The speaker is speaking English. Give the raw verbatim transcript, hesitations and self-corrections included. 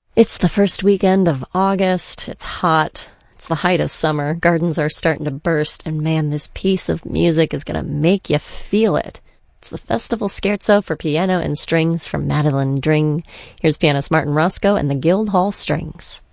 It's the first weekend of August. It's hot. It's the height of summer. Gardens are starting to burst. And man, this piece of music is going to make you feel it. It's the Festival Scherzo for Piano and Strings from Madeline Dring. Here's pianist Martin Roscoe and the Guildhall Strings.